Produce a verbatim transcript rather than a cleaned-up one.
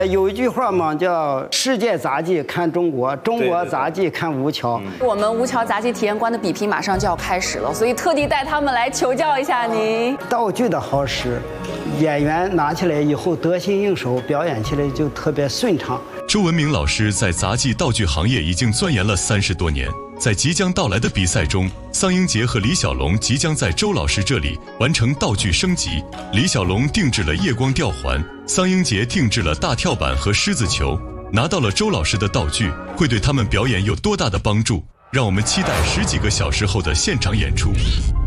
有一句话嘛，叫“世界杂技看中国，中国杂技看吴桥”。 我们吴桥杂技体验馆的比拼马上就要开始了，所以特地带他们来求教一下您。 道具的好使，演员拿起来以后得心应手，表演起来就特别顺畅。 周文明老师在杂技道具行业已经钻研了三十多年，在即将到来的比赛中，桑英杰和李小龙即将在周老师这里完成道具升级。李小龙定制了夜光吊环，桑英杰定制了大跳板和狮子球。拿到了周老师的道具，会对他们表演有多大的帮助？让我们期待十几个小时后的现场演出。